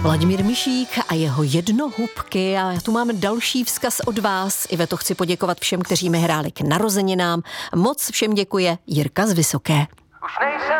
Vladimír Mišík a jeho jednohubky. A já tu mám další vzkaz od vás. Iveto, chci poděkovat všem, kteří mi hráli k narozeninám. Moc všem děkuje Jirka z Vysoké. Už nejsem